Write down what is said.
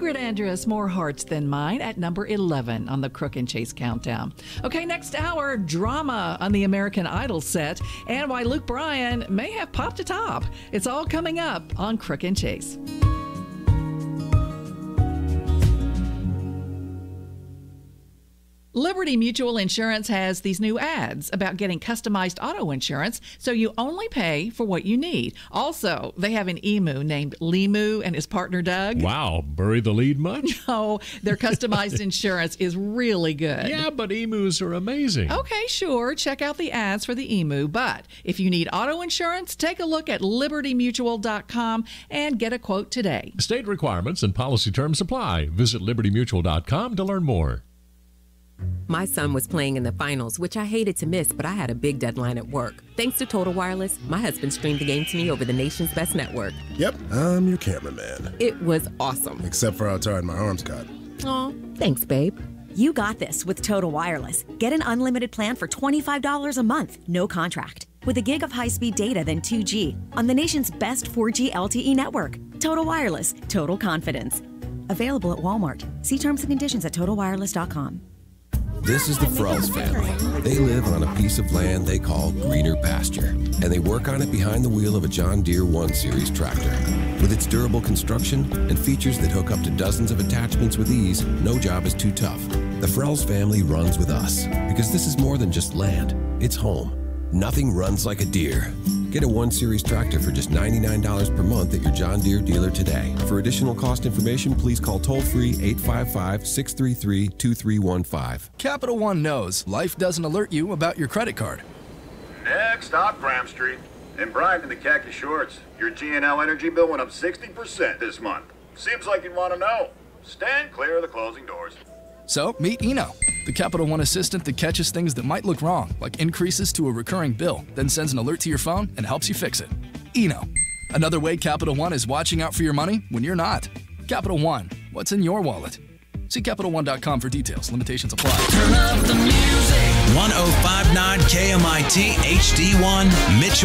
Ingrid Andress, More Hearts Than Mine, at number 11 on the Crook and Chase Countdown. Okay, next hour, drama on the American Idol set and why Luke Bryan may have popped a top. It's all coming up on Crook and Chase. Liberty Mutual Insurance has these new ads about getting customized auto insurance so you only pay for what you need. Also, they have an emu named Limu and his partner Doug. Wow, bury the lead much? No, their customized insurance is really good. Yeah, but emus are amazing. Okay, sure. Check out the ads for the emu. But if you need auto insurance, take a look at libertymutual.com and get a quote today. State requirements and policy terms apply. Visit libertymutual.com to learn more. My son was playing in the finals, which I hated to miss, but I had a big deadline at work. Thanks to Total Wireless, my husband streamed the game to me over the nation's best network. Yep, I'm your cameraman. It was awesome. Except for how tired my arms got. Aw, thanks, babe. You got this with Total Wireless. Get an unlimited plan for $25 a month, no contract. With a gig of high-speed data, then 2G, on the nation's best 4G LTE network. Total Wireless, total confidence. Available at Walmart. See terms and conditions at TotalWireless.com. This is the Frells family. They live on a piece of land they call greener pasture, and they work on it behind the wheel of a John Deere 1 Series tractor. With its durable construction and features that hook up to dozens of attachments with ease, no job is too tough. The Frells family runs with us, because this is more than just land, it's home. Nothing runs like a Deere. Get a 1 Series tractor for just $99 per month at your John Deere dealer today. For additional cost information, please call toll-free 855-633-2315. Capital One knows life doesn't alert you about your credit card. Next stop, Graham Street. In Brian in the khaki shorts. Your G&L energy bill went up 60% this month. Seems like you'd want to know. Stand clear of the closing doors. So, meet Eno, the Capital One assistant that catches things that might look wrong, like increases to a recurring bill, then sends an alert to your phone and helps you fix it. Eno, another way Capital One is watching out for your money when you're not. Capital One, what's in your wallet? See CapitalOne.com for details. Limitations apply. Turn up the music. 105.9 KMIT HD1 Mitchell.